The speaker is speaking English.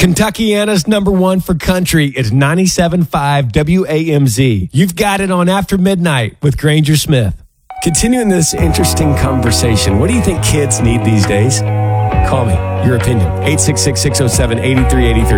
Kentuckiana's number one for country is 97.5 WAMZ. You've got it on After Midnight with Granger Smith. Continuing this interesting conversation, what do you think kids need these days? Call me. Your opinion. 866-607-8383.